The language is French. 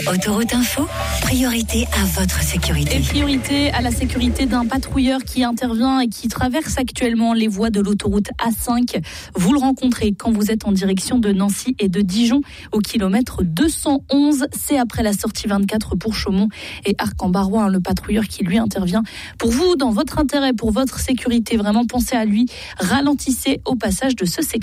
Autoroute Info, priorité à votre sécurité. Et priorité à la sécurité d'un patrouilleur qui intervient et qui traverse actuellement les voies de l'autoroute A5. Vous le rencontrez quand vous êtes en direction de Nancy et de Dijon au kilomètre 211. C'est après la sortie 24 pour Chaumont et Arc-en-Barrois, le patrouilleur qui lui intervient. Pour vous, dans votre intérêt, pour votre sécurité, vraiment pensez à lui. Ralentissez au passage de ce secteur.